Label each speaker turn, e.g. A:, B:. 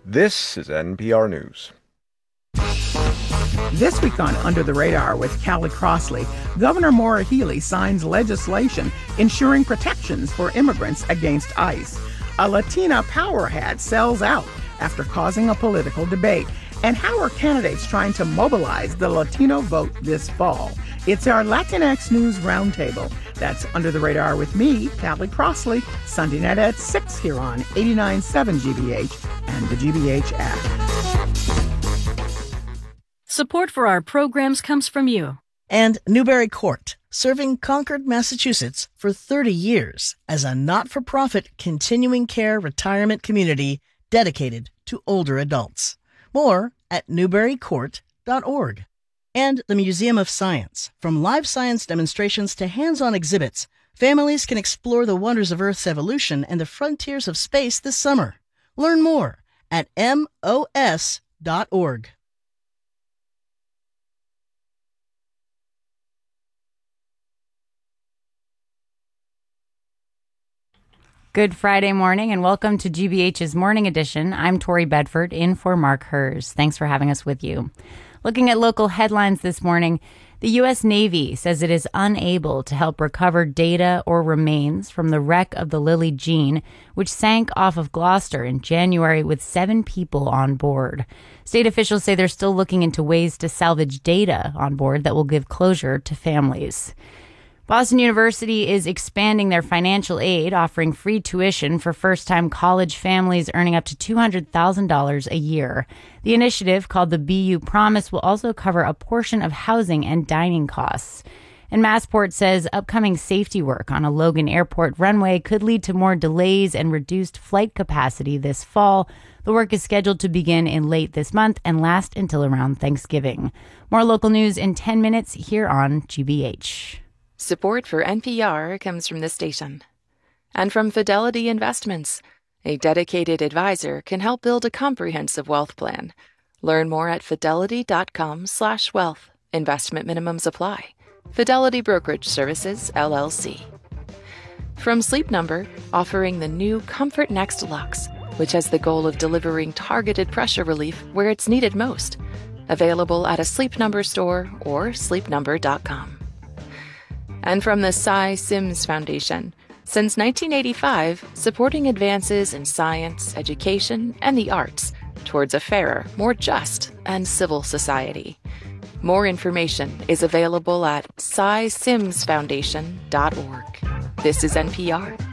A: This is NPR News.
B: This week on Under the Radar with Callie Crossley, Governor Maura Healey signs legislation ensuring protections for immigrants against ICE. A Latina power hat sells out after causing a political debate. And how are candidates trying to mobilize the Latino vote this fall? It's our Latinx News Roundtable. That's Under the Radar with me, Callie Crossley, Sunday night at 6 here on 89.7 GBH and the GBH app.
C: Support for our programs comes from you.
D: And Newbury Court, serving Concord, Massachusetts for 30 years as a not-for-profit continuing care retirement community dedicated to older adults. More at newburycourt.org. And the Museum of Science. From live science demonstrations to hands-on exhibits, families can explore the wonders of Earth's evolution and the frontiers of space this summer. Learn more at mos.org.
E: Good Friday morning and welcome to GBH's Morning Edition. I'm Tori Bedford in for Mark Hers. Thanks for having us with you. Looking at local headlines this morning, the U.S. Navy says it is unable to help recover data or remains from the wreck of the Lily Jean, which sank off of Gloucester in January with 7 people on board. State officials say they're still looking into ways to salvage data on board that will give closure to families. Boston University is expanding their financial aid, offering free tuition for first-time college families earning up to $200,000 a year. The initiative, called the BU Promise, will also cover a portion of housing and dining costs. And Massport says upcoming safety work on a Logan Airport runway could lead to more delays and reduced flight capacity this fall. The work is scheduled to begin in late this month and last until around Thanksgiving. More local news in 10 minutes here on GBH.
F: Support for NPR comes from this station. And from Fidelity Investments. A dedicated advisor can help build a comprehensive wealth plan. Learn more at fidelity.com/wealth. Investment minimums apply. Fidelity Brokerage Services, LLC. From Sleep Number, offering the new Comfort Next Luxe, which has the goal of delivering targeted pressure relief where it's needed most. Available at a Sleep Number store or sleepnumber.com. And from the Cy Sims Foundation. Since 1985, supporting advances in science, education, and the arts towards a fairer, more just, and civil society. More information is available at cysimsfoundation.org. This is NPR.